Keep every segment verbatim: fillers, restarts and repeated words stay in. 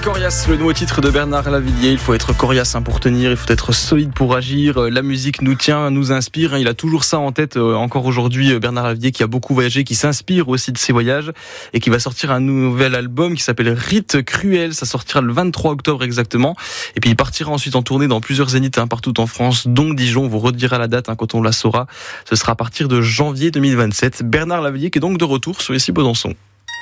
Coriace, le nouveau titre de Bernard Lavilliers. Il faut être coriace hein, pour tenir, il faut être solide pour agir. La musique nous tient, nous inspire. Hein. Il a toujours ça en tête euh, encore aujourd'hui, Bernard Lavilliers, qui a beaucoup voyagé, qui s'inspire aussi de ses voyages et qui va sortir un nouvel album qui s'appelle Rite Cruel. Ça sortira le vingt-trois octobre exactement. Et puis il partira ensuite en tournée dans plusieurs zéniths hein, partout en France, dont Dijon. On vous redira la date hein, quand on la saura. Ce sera à partir de janvier deux mille vingt-sept. Bernard Lavilliers qui est donc de retour sur Ici Besançon.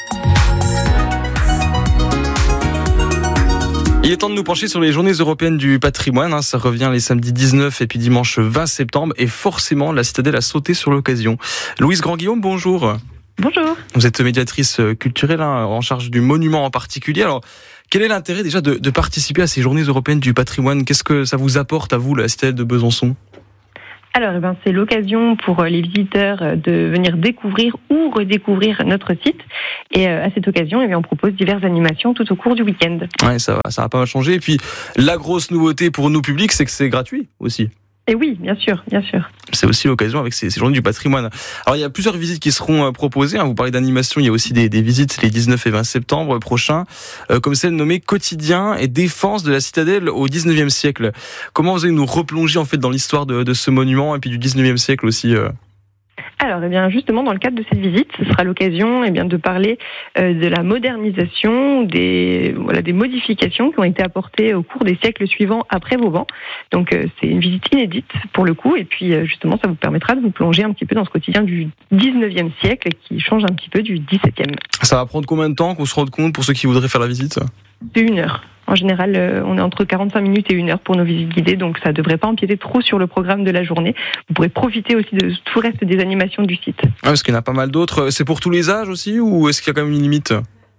Il est temps de nous pencher sur les journées européennes du patrimoine. Hein. Ça revient les samedis dix-neuf et puis dimanche vingt septembre. Et forcément, la Citadelle a sauté sur l'occasion. Louise Grand-Guillaume, bonjour. Bonjour. Vous êtes médiatrice culturelle hein, en charge du monument en particulier. Alors, quel est l'intérêt déjà de, de participer à ces journées européennes du patrimoine ? Qu'est-ce que ça vous apporte à vous, la Citadelle de Besançon ? Alors, eh ben, c'est l'occasion pour les visiteurs de venir découvrir ou redécouvrir notre site. Et euh, à cette occasion, eh bien, on propose diverses animations tout au cours du week-end. Ouais, ça va, ça va pas mal changer. Et puis, la grosse nouveauté pour nous publics, c'est que c'est gratuit aussi. Et oui, bien sûr, bien sûr. C'est aussi l'occasion avec ces, ces journées du patrimoine. Alors, il y a plusieurs visites qui seront proposées. Hein. Vous parlez d'animation, il y a aussi des, des visites les dix-neuf et vingt septembre prochains, euh, comme celle nommée Quotidien et défense de la Citadelle au dix-neuvième siècle. Comment vous allez nous replonger en fait dans l'histoire de, de ce monument et puis du dix-neuvième siècle aussi euh... Alors, eh bien, justement, dans le cadre de cette visite, ce sera l'occasion eh bien, de parler euh, de la modernisation, des, voilà, des modifications qui ont été apportées au cours des siècles suivants après Vauban. Donc, euh, c'est une visite inédite pour le coup. Et puis, euh, justement, ça vous permettra de vous plonger un petit peu dans ce quotidien du dix-neuvième siècle qui change un petit peu du dix-septième. Ça va prendre combien de temps qu'on se rende compte pour ceux qui voudraient faire la visite ? C'est une heure. En général, euh, on est entre quarante-cinq minutes et une heure pour nos visites guidées, donc ça ne devrait pas empiéter trop sur le programme de la journée. Vous pourrez profiter aussi de tout le reste des animations du site. Ah, parce qu'il y en a pas mal d'autres. C'est pour tous les âges aussi, ou est-ce qu'il y a quand même une limite ?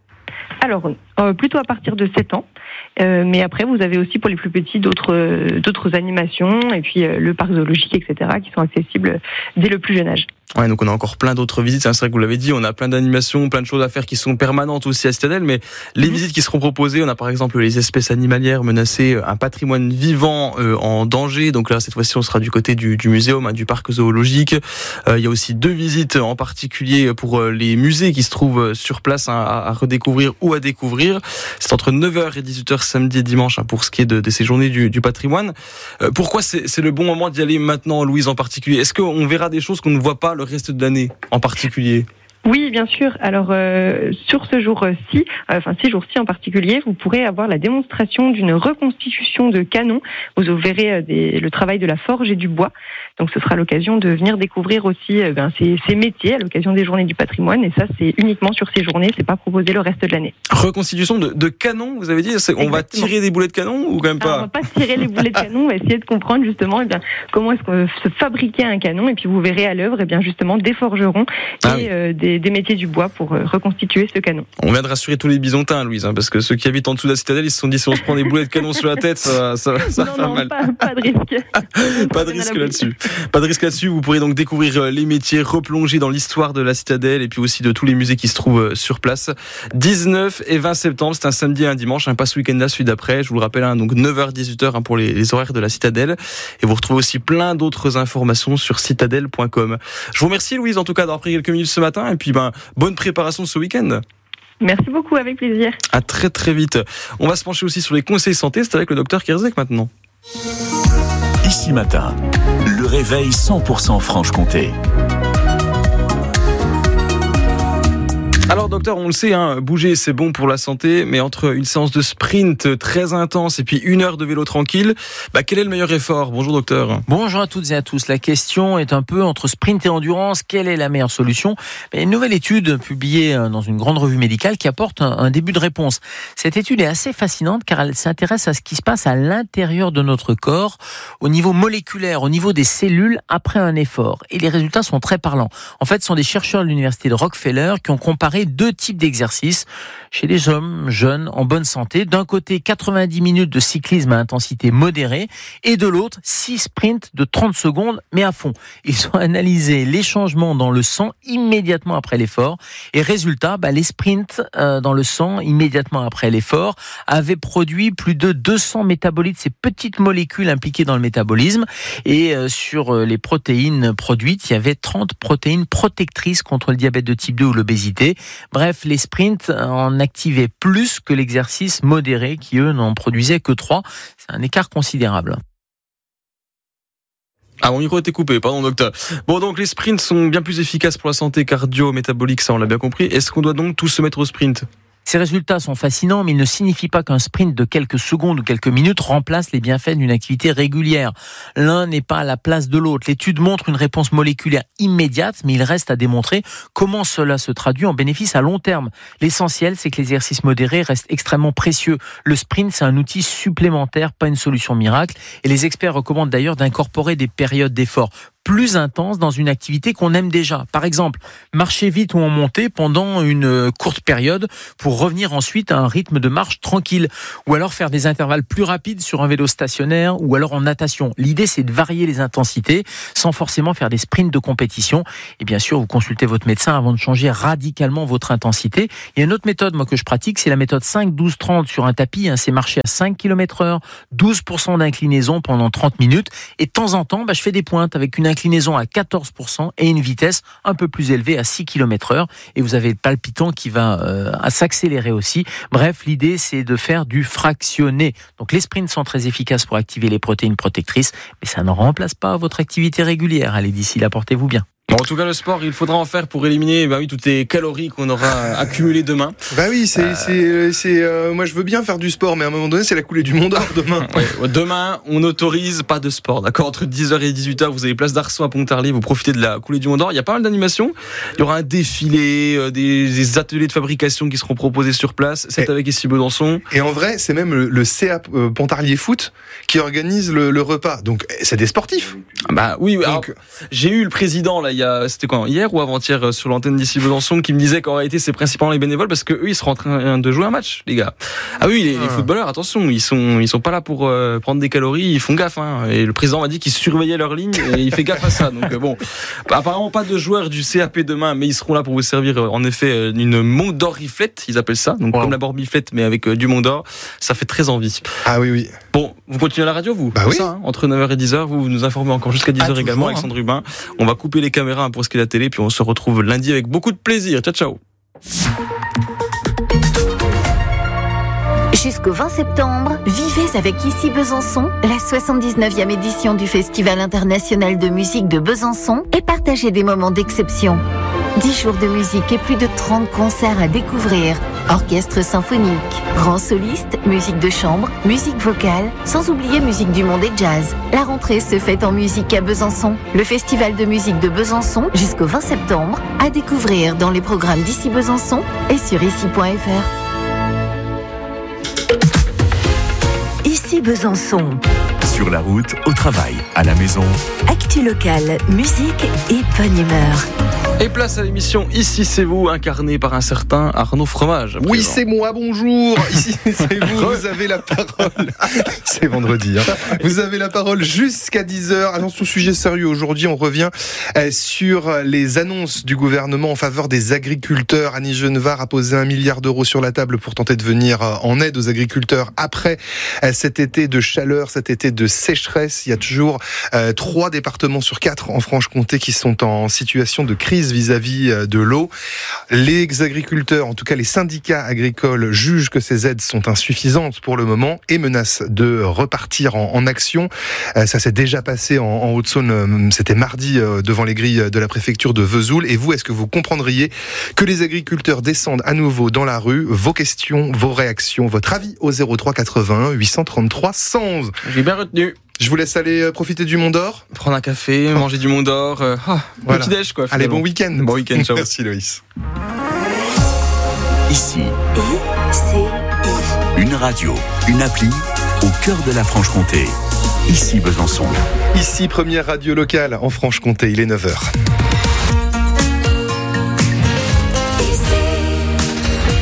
Alors, euh, plutôt à partir de sept ans. Euh, mais après, vous avez aussi pour les plus petits d'autres, euh, d'autres animations, et puis euh, le parc zoologique, et cetera, qui sont accessibles dès le plus jeune âge. Ouais, donc on a encore plein d'autres visites. C'est vrai que vous l'avez dit, on a plein d'animations, plein de choses à faire qui sont permanentes aussi à Citadelle. Mais les mmh. visites qui seront proposées, on a par exemple les espèces animalières menacées, un patrimoine vivant euh, en danger. Donc là, cette fois-ci, on sera du côté du, du muséum, hein, du parc zoologique. Euh, il y a aussi deux visites en particulier pour euh, les musées qui se trouvent sur place hein, à, à redécouvrir ou à découvrir. C'est entre neuf heures et dix-huit heures samedi et dimanche hein, pour ce qui est de, de ces journées du, du patrimoine. Euh, pourquoi c'est, c'est le bon moment d'y aller maintenant, Louise, en particulier ? Est-ce qu'on verra des choses qu'on ne voit pas le reste de l'année en particulier ? Oui, bien sûr. Alors, euh, sur ce jour-ci, euh, enfin ces jours-ci en particulier, vous pourrez avoir la démonstration d'une reconstitution de canons. Vous verrez euh, des, le travail de la forge et du bois. Donc, ce sera l'occasion de venir découvrir aussi euh, ben, ces, ces métiers à l'occasion des journées du patrimoine. Et ça, c'est uniquement sur ces journées. C'est pas proposé le reste de l'année. Reconstitution de, de canons, vous avez dit. C'est, on va tirer des boulets de canon ou quand même pas ? Alors, on va pas tirer les boulets de canon. On va essayer de comprendre justement, eh bien, comment est-ce qu'on se fabriquait un canon. Et puis, vous verrez à l'œuvre, eh bien, justement, des forgerons et ah oui. euh, des Des, des métiers du bois pour euh, reconstituer ce canon. On vient de rassurer tous les Bisontins, Louise, hein, parce que ceux qui habitent en dessous de la Citadelle, ils se sont dit si on se prend des boulets de canon sur la tête, ça, ça, ça non, va faire non, mal. Pas, pas de risque. pas de risque là-dessus. Pas de risque là-dessus. Vous pourrez donc découvrir les métiers, replonger dans l'histoire de la Citadelle et puis aussi de tous les musées qui se trouvent sur place. dix-neuf et vingt septembre, c'est un samedi et un dimanche, hein, pas ce week-end-là, celui d'après. Je vous le rappelle, hein, donc neuf heures dix-huit heures hein, pour les, les horaires de la Citadelle. Et vous retrouvez aussi plein d'autres informations sur citadelle point com. Je vous remercie, Louise, en tout cas, d'avoir pris quelques minutes ce matin. Et puis, ben, bonne préparation de ce week-end. Merci beaucoup, avec plaisir. À très très vite. On va se pencher aussi sur les conseils santé, c'est avec le docteur Kierzek maintenant. Ici matin, le réveil cent pour cent Franche-Comté. Alors docteur, on le sait, hein, bouger c'est bon pour la santé, mais entre une séance de sprint très intense et puis une heure de vélo tranquille, bah, quel est le meilleur effort ? Bonjour docteur. Bonjour à toutes et à tous. La question est un peu entre sprint et endurance, quelle est la meilleure solution ? Mais une nouvelle étude publiée dans une grande revue médicale qui apporte un, un début de réponse. Cette étude est assez fascinante car elle s'intéresse à ce qui se passe à l'intérieur de notre corps, au niveau moléculaire, au niveau des cellules après un effort. Et les résultats sont très parlants. En fait, ce sont des chercheurs de l'université de Rockefeller qui ont comparé deux types d'exercices chez les hommes jeunes en bonne santé. D'un côté, quatre-vingt-dix minutes de cyclisme à intensité modérée et de l'autre, six sprints de trente secondes mais à fond. Ils ont analysé les changements dans le sang immédiatement après l'effort et résultat, bah, les sprints euh, dans le sang immédiatement après l'effort avaient produit plus de deux cents métabolites, ces petites molécules impliquées dans le métabolisme, et euh, sur euh, les protéines produites, il y avait trente protéines protectrices contre le diabète de type deux ou l'obésité. Bref, les sprints en activaient plus que l'exercice modéré qui, eux, n'en produisaient que trois. C'est un écart considérable. Ah, mon micro était coupé, pardon docteur. Bon, donc les sprints sont bien plus efficaces pour la santé cardio-métabolique, ça on l'a bien compris. Est-ce qu'on doit donc tous se mettre au sprint ? Ces résultats sont fascinants, mais ils ne signifient pas qu'un sprint de quelques secondes ou quelques minutes remplace les bienfaits d'une activité régulière. L'un n'est pas à la place de l'autre. L'étude montre une réponse moléculaire immédiate, mais il reste à démontrer comment cela se traduit en bénéfice à long terme. L'essentiel, c'est que l'exercice modéré reste extrêmement précieux. Le sprint, c'est un outil supplémentaire, pas une solution miracle. Et les experts recommandent d'ailleurs d'incorporer des périodes d'effort plus intense dans une activité qu'on aime déjà. Par exemple, marcher vite ou en montée pendant une courte période pour revenir ensuite à un rythme de marche tranquille. Ou alors faire des intervalles plus rapides sur un vélo stationnaire ou alors en natation. L'idée, c'est de varier les intensités sans forcément faire des sprints de compétition. Et bien sûr, vous consultez votre médecin avant de changer radicalement votre intensité. Il y a une autre méthode, moi, que je pratique, c'est la méthode cinq douze trente sur un tapis. Hein, c'est marcher à cinq kilomètres heure, douze pour cent d'inclinaison pendant trente minutes. Et de temps en temps, bah, je fais des pointes avec une inclinaison à quatorze pour cent et une vitesse un peu plus élevée à six kilomètres heure. Et vous avez le palpitant qui va euh, à s'accélérer aussi. Bref, l'idée, c'est de faire du fractionné. Donc les sprints sont très efficaces pour activer les protéines protectrices, mais ça ne remplace pas votre activité régulière. Allez, d'ici là, portez-vous bien. Bon, en tout cas, le sport, il faudra en faire pour éliminer bah oui, toutes les calories qu'on aura accumulées demain. Bah oui, c'est, euh... c'est, c'est, euh, moi je veux bien faire du sport, mais à un moment donné, c'est la coulée du Mont d'Or demain. Ouais, demain, on n'autorise pas de sport, d'accord ? Entre dix heures et dix-huit heures, vous avez place d'Arson à Pontarlier, vous profitez de la coulée du Mont d'Or. Il y a pas mal d'animations. Il y aura un défilé, euh, des, des ateliers de fabrication qui seront proposés sur place. C'est et, avec ici Besançon. Et en vrai, c'est même le, le C A euh, Pontarlier Foot qui organise le, le repas. Donc, c'est des sportifs. Bah oui, donc, alors, j'ai eu le président, là, il y a, c'était quand ? Hier ou avant-hier sur l'antenne d'ici Besançon qui me disait qu'en réalité c'est principalement les bénévoles parce que eux ils seront en train de jouer un match, les gars. Ah oui, les, ah. les footballeurs, attention, ils sont ils sont pas là pour euh, prendre des calories, ils font gaffe hein. Et le président m'a dit qu'il surveillait leur ligne et il fait gaffe à ça. Donc euh, bon, apparemment pas de joueurs du C A P demain, mais ils seront là pour vous servir euh, en effet une Mont d'Or riflette, ils appellent ça. Donc wow. Comme la borbiflette mais avec euh, du Mont d'Or, ça fait très envie. Ah oui oui. Bon, vous continuez à la radio vous ? Bah oui. Ça, hein, entre neuf heures et dix heures, vous, vous nous informez encore jusqu'à dix heures ah, également, Alexandre Rubin. On va couper les caméras pour ce qui est la télé puis on se retrouve lundi avec beaucoup de plaisir. Ciao, ciao. Jusqu'au vingt septembre, vivez avec Ici Besançon, la soixante-dix-neuvième édition du Festival international de musique de Besançon et partagez des moments d'exception. dix jours de musique et plus de trente concerts à découvrir. Orchestre symphonique, grands solistes, musique de chambre, musique vocale, sans oublier musique du monde et jazz. La rentrée se fête en musique à Besançon. Le Festival de musique de Besançon jusqu'au vingt septembre, à découvrir dans les programmes d'Ici Besançon et sur ici point f r. Ici Besançon. Sur la route, au travail, à la maison. Actu locale, musique et bonne humeur. Et place à l'émission Ici c'est vous, incarné par un certain Arnaud Fromage. Oui, c'est moi, bonjour. Ici c'est vous, vous avez la parole. C'est vendredi. Hein. Vous avez la parole jusqu'à dix heures. Attention, sujet sérieux. Aujourd'hui, on revient sur les annonces du gouvernement en faveur des agriculteurs. Annie Genevard a posé un milliard d'euros sur la table pour tenter de venir en aide aux agriculteurs après cet été de chaleur, cet été de sécheresse. Il y a toujours euh, trois départements sur quatre en Franche-Comté qui sont en situation de crise vis-à-vis de l'eau. Les agriculteurs, en tout cas les syndicats agricoles, jugent que ces aides sont insuffisantes pour le moment et menacent de repartir en, en action. Euh, ça s'est déjà passé en, en Haute-Saône, c'était mardi euh, devant les grilles de la préfecture de Vesoul. Et vous, est-ce que vous comprendriez que les agriculteurs descendent à nouveau dans la rue ? Vos questions, vos réactions, votre avis au zéro trois quatre-vingt-un huit cent trente-trois cent onze. J'ai bien retenu. Je vous laisse aller profiter du Mont d'Or. Prendre un café, manger du Mont d'Or. Euh, oh, voilà. Petit déj quoi. Allez, bon week-end. Bon week-end, ciao. Merci Loïs. Ici. I-C-I. Une radio, une appli au cœur de la Franche-Comté. Ici Besançon. Ici, première radio locale en Franche-Comté, il est neuf heures. Le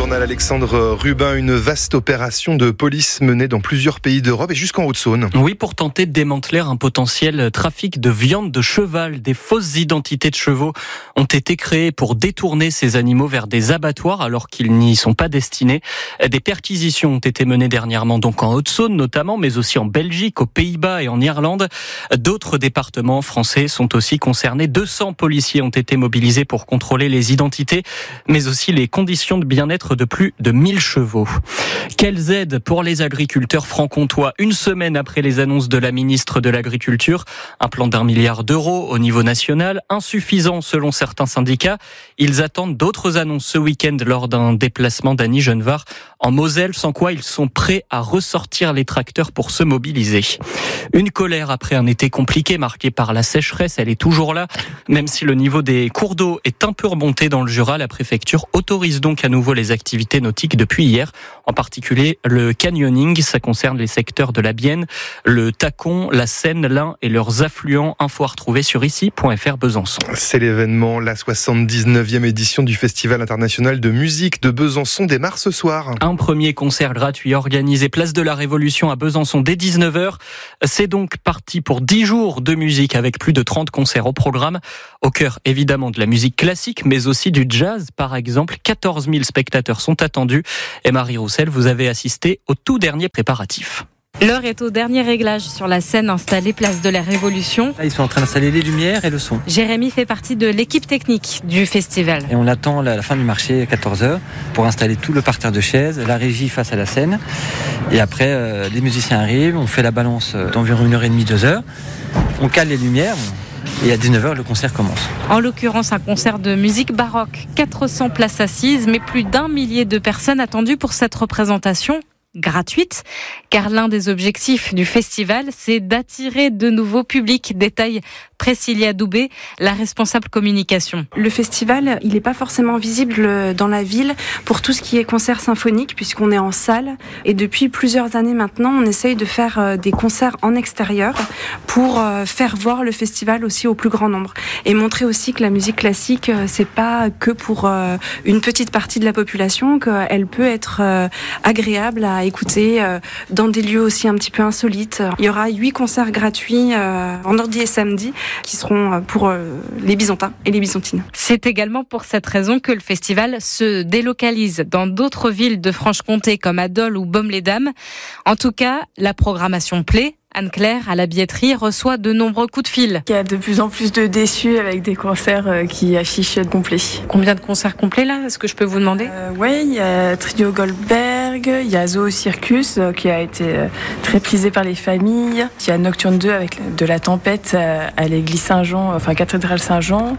journal Alexandre Rubin, une vaste opération de police menée dans plusieurs pays d'Europe et jusqu'en Haute-Saône. Oui, pour tenter de démanteler un potentiel trafic de viande de cheval. Des fausses identités de chevaux ont été créées pour détourner ces animaux vers des abattoirs alors qu'ils n'y sont pas destinés. Des perquisitions ont été menées dernièrement donc en Haute-Saône notamment, mais aussi en Belgique, aux Pays-Bas et en Irlande. D'autres départements français sont aussi concernés. deux cents policiers ont été mobilisés pour contrôler les identités, mais aussi les conditions de bien-être de plus de mille chevaux. Quelles aides pour les agriculteurs franc-comtois une semaine après les annonces de la ministre de l'Agriculture? Un plan d'un milliard d'euros au niveau national, insuffisant selon certains syndicats. Ils attendent d'autres annonces ce week-end lors d'un déplacement d'Annie Genevard en Moselle, sans quoi ils sont prêts à ressortir les tracteurs pour se mobiliser. Une colère après un été compliqué marqué par la sécheresse, elle est toujours là. Même si le niveau des cours d'eau est un peu remonté dans le Jura, la préfecture autorise donc à nouveau les activités nautiques depuis hier. En particulier le canyoning, ça concerne les secteurs de la Bienne, le Tacon, la Seine, l'Ain et leurs affluents. Info à retrouver sur ici point f r Besançon. C'est l'événement, la soixante-dix-neuvième édition du Festival international de musique de Besançon démarre ce soir. Un premier concert gratuit organisé place de la Révolution à Besançon dès dix-neuf heures. C'est donc parti pour dix jours de musique avec plus de trente concerts au programme. Au cœur évidemment de la musique classique, mais aussi du jazz par exemple. quatorze mille spectateurs sont attendus. Et Marie Roussel, vous avez assisté au tout dernier préparatif. L'heure est au dernier réglage sur la scène installée place de la Révolution. Ils sont en train d'installer les lumières et le son. Jérémy fait partie de l'équipe technique du festival. Et on attend la fin du marché à quatorze heures pour installer tout le parterre de chaises, la régie face à la scène. Et après, euh, les musiciens arrivent, on fait la balance d'environ une heure et demie, deux heures. On cale les lumières. Et à dix-neuf heures, le concert commence. En l'occurrence, un concert de musique baroque. quatre cents places assises, mais plus d'un millier de personnes attendues pour cette représentation gratuite, car l'un des objectifs du festival, c'est d'attirer de nouveaux publics. Détaille Priscilla Doubé, la responsable communication. Le festival, il n'est pas forcément visible dans la ville pour tout ce qui est concert symphonique, puisqu'on est en salle. Et depuis plusieurs années maintenant, on essaye de faire des concerts en extérieur pour faire voir le festival aussi au plus grand nombre. Et montrer aussi que la musique classique, c'est pas que pour une petite partie de la population, qu'elle peut être agréable à écouter dans des lieux aussi un petit peu insolites. Il y aura huit concerts gratuits vendredi et samedi qui seront pour les Byzantins et les Byzantines. C'est également pour cette raison que le festival se délocalise dans d'autres villes de Franche-Comté comme à Dole ou Baume-les-Dames. En tout cas, la programmation plaît. Anne-Claire, à la billetterie, reçoit de nombreux coups de fil. Il y a de plus en plus de déçus avec des concerts qui affichent complets. Combien de concerts complets là? Est-ce que je peux vous demander? euh, Oui, il y a Trio Goldberg, il y a Zoo Circus qui a été très prisé par les familles. Il y a Nocturne deux avec de la tempête à l'église Saint-Jean, enfin cathédrale Saint-Jean.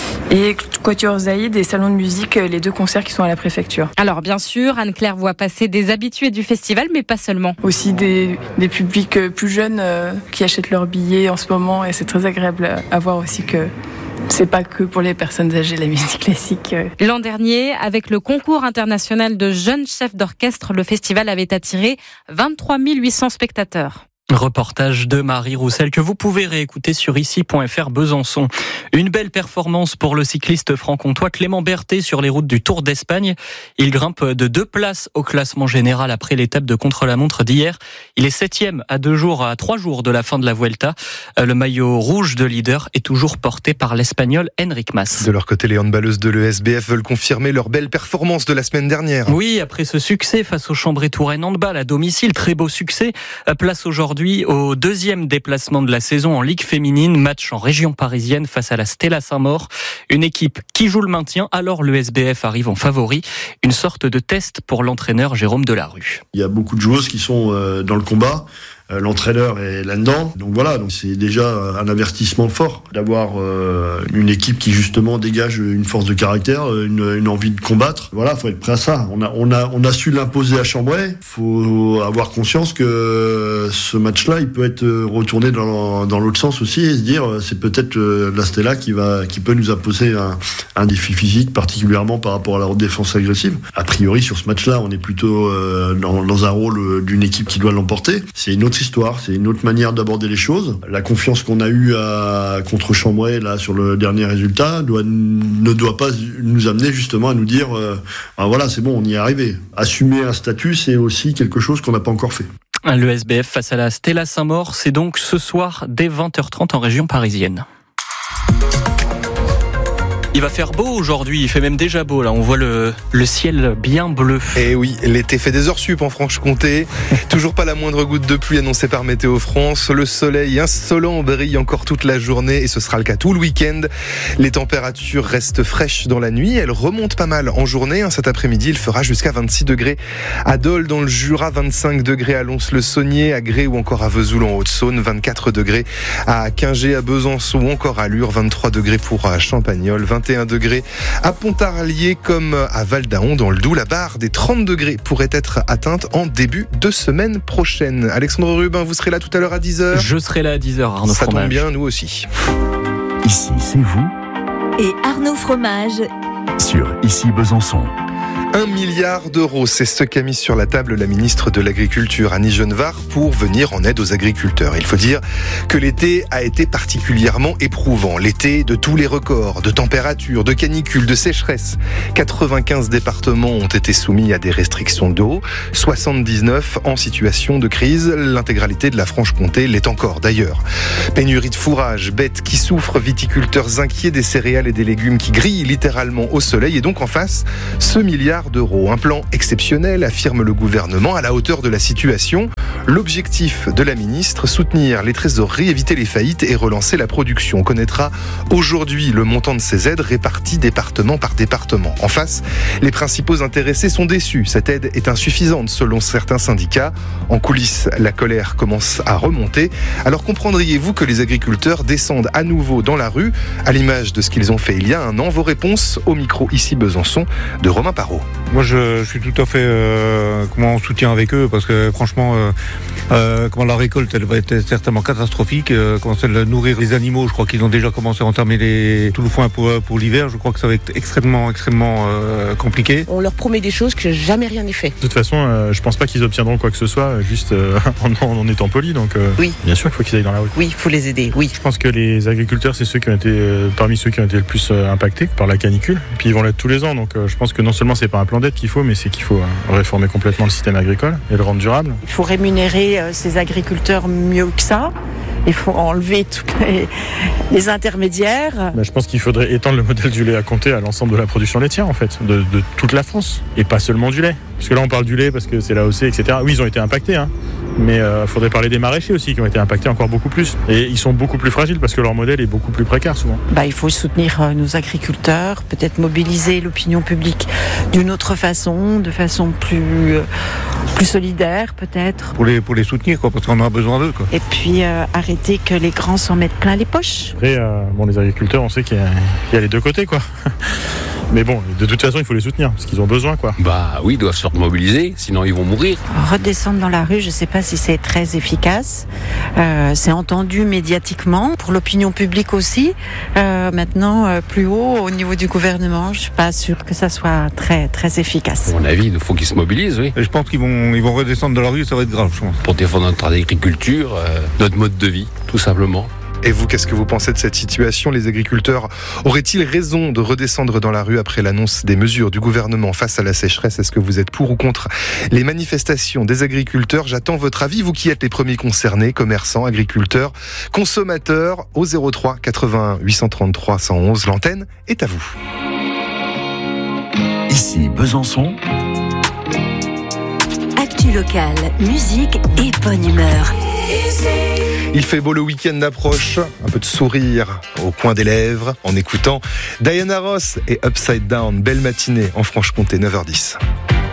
Et Quatuor Zaïd et Salon de musique, les deux concerts qui sont à la préfecture. Alors bien sûr, Anne-Claire voit passer des habitués du festival, mais pas seulement. Aussi des, des publics plus jeunes qui achètent leurs billets en ce moment, et c'est très agréable à voir aussi que c'est pas que pour les personnes âgées la musique classique. L'an dernier, avec le concours international de jeunes chefs d'orchestre, le festival avait attiré vingt-trois mille huit cents spectateurs. Reportage de Marie Roussel que vous pouvez réécouter sur ici point f r Besançon. Une belle performance pour le cycliste franc-comtois Clément Berthet sur les routes du Tour d'Espagne. Il grimpe de deux places au classement général après l'étape de contre-la-montre d'hier. Il est septième à deux jours, à trois jours de la fin de la Vuelta. Le maillot rouge de leader est toujours porté par l'Espagnol Enric Mas. De leur côté, les handballeuses de l'E S B F veulent confirmer leur belle performance de la semaine dernière. Oui, après ce succès face au Chambray Touraine handball à domicile, très beau succès. Place aujourd'hui au deuxième déplacement de la saison en Ligue féminine, match en région parisienne face à la Stella Saint-Maur. Une équipe qui joue le maintien, alors le S B F arrive en favori. Une sorte de test pour l'entraîneur Jérôme Delarue. Il y a beaucoup de joueuses qui sont dans le combat. L'entraîneur est là-dedans, donc voilà, donc c'est déjà un avertissement fort d'avoir euh, une équipe qui justement dégage une force de caractère, une, une envie de combattre. Voilà, faut être prêt à ça. On a, on a, on a su l'imposer à Chambray. Faut avoir conscience que ce match-là, il peut être retourné dans, dans l'autre sens aussi et se dire, c'est peut-être la Stella qui va, qui peut nous imposer un, un défi physique, particulièrement par rapport à la défense agressive. A priori, sur ce match-là, on est plutôt euh, dans, dans un rôle d'une équipe qui doit l'emporter. C'est une autre autre histoire, c'est une autre manière d'aborder les choses. La confiance qu'on a eue à, contre Chambray, là, sur le dernier résultat, doit, ne doit pas nous amener justement à nous dire euh, ah, voilà, c'est bon, on y est arrivé. Assumer un statut, c'est aussi quelque chose qu'on n'a pas encore fait. Le S B F face à la Stella Saint-Maur, c'est donc ce soir dès vingt heures trente en région parisienne. Il va faire beau aujourd'hui, il fait même déjà beau là, on voit le, le ciel bien bleu. Et oui, l'été fait des heures sup en Franche-Comté. Toujours pas la moindre goutte de pluie annoncée par Météo France. Le soleil insolent brille encore toute la journée et ce sera le cas tout le week-end. Les températures restent fraîches dans la nuit, elles remontent pas mal en journée. Cet après-midi, il fera jusqu'à vingt-six degrés à Dole dans le Jura, vingt-cinq degrés à Lons-le-Saunier, à Gré ou encore à Vesoul en Haute-Saône, vingt-quatre degrés à Quingé, à Besançon ou encore à Lure, vingt-trois degrés pour Champagnole, vingt et un degrés à Pontarlier comme à Val-d'Aon dans le Doubs. La barre des trente degrés pourrait être atteinte en début de semaine prochaine. Alexandre Rubin, vous serez là tout à l'heure à dix heures. Je serai là à dix heures, Arnaud Ça Fromage. tombe bien, nous aussi. Ici, c'est vous Et Arnaud Fromage. sur Ici Besançon. Un milliard d'euros, c'est ce qu'a mis sur la table la ministre de l'Agriculture, Annie Genevard, pour venir en aide aux agriculteurs. Il faut dire que l'été a été particulièrement éprouvant. L'été de tous les records, de température, de canicule, de sécheresse. quatre-vingt-quinze départements ont été soumis à des restrictions d'eau, soixante-dix-neuf en situation de crise. L'intégralité de la Franche-Comté l'est encore d'ailleurs. Pénurie de fourrage, bêtes qui souffrent, viticulteurs inquiets, des céréales et des légumes qui grillent littéralement au soleil. Et donc en face, ce milliard d'euros. Un plan exceptionnel, affirme le gouvernement, à la hauteur de la situation. L'objectif de la ministre, soutenir les trésoreries, éviter les faillites et relancer la production. On connaîtra aujourd'hui le montant de ces aides réparties département par département. En face, les principaux intéressés sont déçus. Cette aide est insuffisante selon certains syndicats. En coulisses, la colère commence à remonter. Alors comprendriez-vous que les agriculteurs descendent à nouveau dans la rue, à l'image de ce qu'ils ont fait il y a un an? Vos réponses au micro ici Besançon de Romain Parot. Moi, je, je suis tout à fait euh, comment on soutient avec eux parce que franchement, euh, euh, comment la récolte, elle va être certainement catastrophique. Euh, comment celle de nourrir les animaux, je crois qu'ils ont déjà commencé à entamer les, tout le foin pour pour l'hiver. Je crois que ça va être extrêmement, extrêmement euh, compliqué. On leur promet des choses que jamais rien n'est fait. De toute façon, euh, je pense pas qu'ils obtiendront quoi que ce soit juste euh, en, en étant polis. Donc, euh, oui. Bien sûr qu'il faut qu'ils aillent dans la rue. Oui, il faut les aider. Oui. Je pense que les agriculteurs, c'est ceux qui ont été euh, parmi ceux qui ont été le plus euh, impactés par la canicule. Et puis ils vont l'être tous les ans. Donc, euh, je pense que non seulement c'est pas un plan d'aide qu'il faut, mais c'est qu'il faut euh, réformer complètement le système agricole et le rendre durable. Il faut rémunérer euh, ces agriculteurs mieux que ça. Il faut enlever tous les, les intermédiaires. Ben, je pense qu'il faudrait étendre le modèle du lait à compter à l'ensemble de la production laitière, en fait, de, de toute la France, et pas seulement du lait. Parce que là, on parle du lait parce que c'est l'A O C, et cetera. Oui, ils ont été impactés, hein. Mais il euh, faudrait parler des maraîchers aussi, qui ont été impactés encore beaucoup plus. Et ils sont beaucoup plus fragiles parce que leur modèle est beaucoup plus précaire, souvent. Bah, il faut soutenir euh, nos agriculteurs, peut-être mobiliser l'opinion publique d'une autre façon, de façon plus, euh, plus solidaire, peut-être. Pour les, pour les soutenir, quoi, parce qu'on a besoin d'eux, quoi. Et puis, euh, arrêter que les grands s'en mettent plein les poches. Après, euh, bon, les agriculteurs, on sait qu'il y a, il y a les deux côtés, quoi. Mais bon, de toute façon, il faut les soutenir, parce qu'ils ont besoin, quoi. Bah oui, ils doivent se mobiliser, sinon ils vont mourir. Redescendre dans la rue, je ne sais pas si c'est très efficace. Euh, c'est entendu médiatiquement, pour l'opinion publique aussi. Euh, maintenant, euh, plus haut, au niveau du gouvernement, je ne suis pas sûre que ça soit très, très efficace. À mon avis, il faut qu'ils se mobilisent, oui. Et je pense qu'ils vont, ils vont redescendre dans la rue, ça va être grave, je pense. Pour défendre notre agriculture, euh, notre mode de vie, tout simplement. Et vous, qu'est-ce que vous pensez de cette situation? Les agriculteurs auraient-ils raison de redescendre dans la rue après l'annonce des mesures du gouvernement face à la sécheresse? Est-ce que vous êtes pour ou contre les manifestations des agriculteurs? J'attends votre avis, vous qui êtes les premiers concernés, commerçants, agriculteurs, consommateurs, au zéro trois quatre-vingts huit cent trente-trois cent onze. L'antenne est à vous. Ici Besançon. Actu locale, musique et bonne humeur. Il fait beau, le week-end approche, un peu de sourire au coin des lèvres en écoutant Diana Ross et Upside Down. Belle matinée en Franche-Comté, neuf heures dix.